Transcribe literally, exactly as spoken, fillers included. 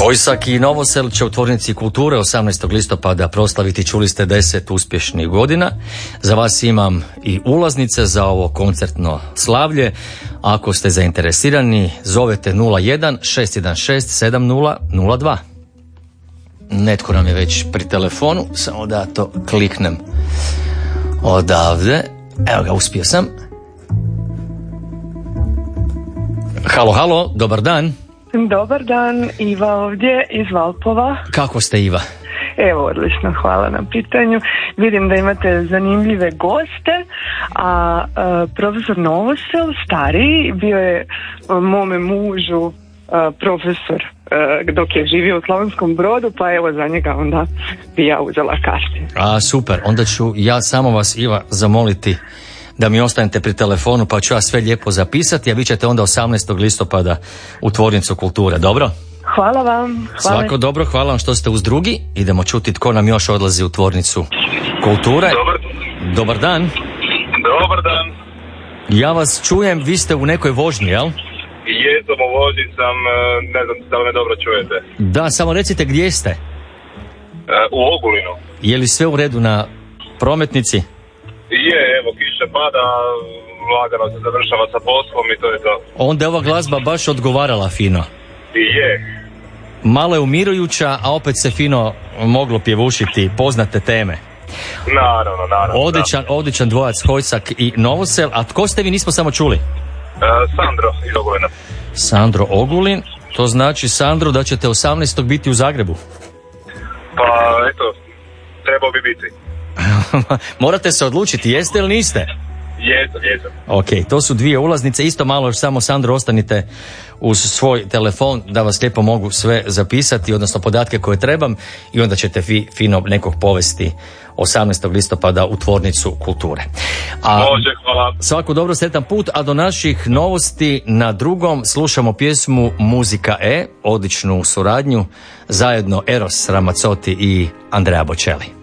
Hojsak i Novosel će u Tvornici kulture osamnaestog listopada proslaviti, čuli ste, deset uspješnih godina. Za vas imam i ulaznice za ovo koncertno slavlje. Ako ste zainteresirani, zovete nula jedan šest jedan šest sedam nula nula dva. Netko nam je već pri telefonu, samo da to kliknem odavde. Evo ga, uspio sam. Halo, halo, dobar dan. Dobar dan, Iva ovdje iz Valpova. Kako ste, Iva? Evo, odlično, hvala na pitanju. Vidim da imate zanimljive goste, a, a profesor Novosel, stariji, bio je a, mome mužu a, profesor a, dok je živio u Slavonskom Brodu, pa evo za njega onda bi ja uzela karte. A, super, onda ću ja samo vas, Iva, zamoliti da mi ostanete pri telefonu, pa ću ja sve lijepo zapisati, a vi ćete onda osamnaestog listopada u Tvornicu kulture, dobro? Hvala vam. Hvala. Svako dobro, hvala vam što ste uz drugi. Idemo čuti tko nam još odlazi u Tvornicu kulture. Dobar. Dobar dan. Dobar dan. Ja vas čujem, vi ste u nekoj vožnji, jel? Jesam u vožnji, sam, ne znam da li me dobro čujete. Da, samo recite gdje ste? U Ogulinu. Je li sve u redu na prometnici? Je, evo, kiša pada, lagano se završava sa poslom i to je to. Onda je ova glazba baš odgovarala fino. I je. Malo je umirujuća, a opet se fino moglo pjevušiti poznate teme. Naravno, naravno. Odličan, odličan dvojac Hojsak i Novosel. A tko ste vi, nismo samo čuli? Uh, Sandro iz Ogulina. Sandro Ogulin, to znači, Sandro, da ćete osamnaestog biti u Zagrebu. Pa, eto, trebao bi biti. Morate se odlučiti, jeste ili niste? Jesam, jesam. Ok, to su dvije ulaznice, isto malo još samo, Sandro, ostanite uz svoj telefon da vas lijepo mogu sve zapisati, odnosno podatke koje trebam, i onda ćete vi fino nekog povesti osamnaestog listopada u Tvornicu kulture. A može, hvala. Svako dobro, sretan put, a do naših novosti na drugom slušamo pjesmu Muzika E, odličnu suradnju, zajedno Eros Ramazzotti i Andrea Bocelli.